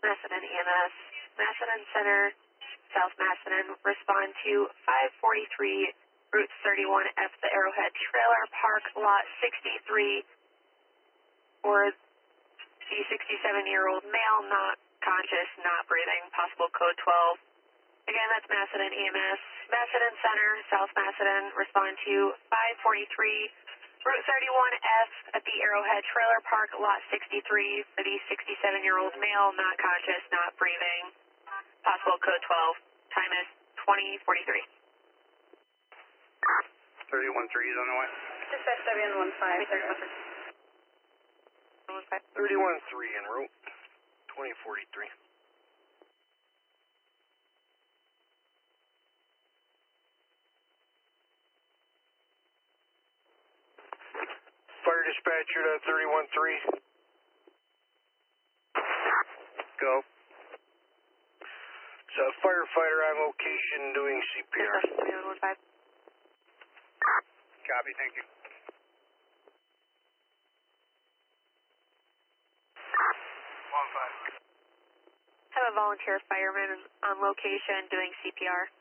Macedon EMS, Macedon Center, South Macedon, respond to 543 Route 31F, the Arrowhead Trailer Park, Lot 63, for the 67-year-old male, not conscious, not breathing, possible code 12. Again, that's Macedon EMS, Macedon Center, South Macedon, respond to 543 Route 31F at the Arrowhead Trailer Park, Lot 63, for the 67-year-old male, not conscious, not breathing, possible code 12. Time is 20:43. 31-3 is on the way. Dispatch 7115. 31-3 en route, 2043. Fire dispatcher to 31-3. Go. It's a firefighter on location doing CPR. Dispatch 7115. Copy, thank you. Have a volunteer fireman on location doing CPR.